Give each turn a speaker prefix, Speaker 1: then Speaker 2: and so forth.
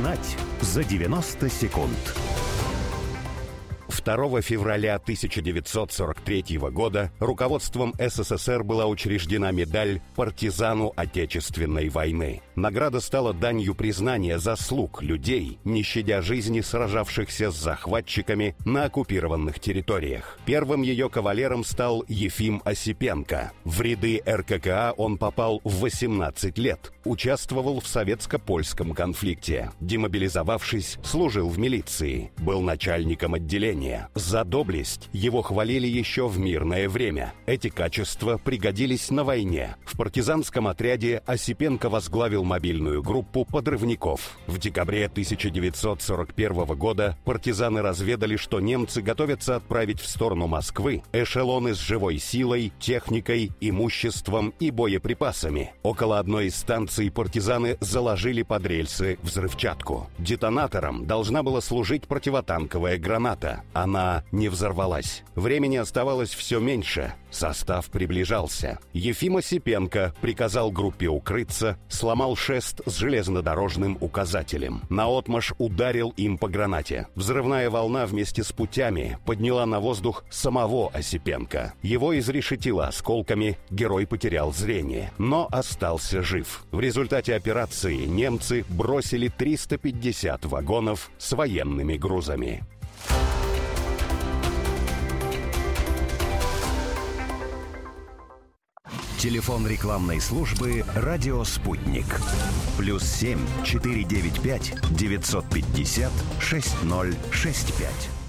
Speaker 1: Узнать за 90 секунд. 2 февраля 1943 года руководством СССР была учреждена медаль «Партизану Отечественной войны». Награда стала данью признания заслуг людей, не щадя жизни сражавшихся с захватчиками на оккупированных территориях. Первым ее кавалером стал Ефим Осипенко. В ряды РККА он попал в 18 лет, участвовал в советско-польском конфликте. Демобилизовавшись, служил в милиции, был начальником отделения. За доблесть его хвалили еще в мирное время. Эти качества пригодились на войне. В партизанском отряде Осипенко возглавил мобильную группу подрывников. В декабре 1941 года партизаны разведали, что немцы готовятся отправить в сторону Москвы эшелоны с живой силой, техникой, имуществом и боеприпасами. Около одной из станций партизаны заложили под рельсы взрывчатку. Детонатором должна была служить противотанковая граната. Она не взорвалась. Времени оставалось все меньше. Состав приближался. Ефим Осипенко приказал группе укрыться, сломал шест с железнодорожным указателем. Наотмашь ударил им по гранате. Взрывная волна вместе с путями подняла на воздух самого Осипенко. Его изрешетило осколками, герой потерял зрение, но остался жив. В результате операции немцы бросили 350 вагонов с военными грузами.
Speaker 2: Телефон рекламной службы «Радио Спутник». +7 495 950 6065.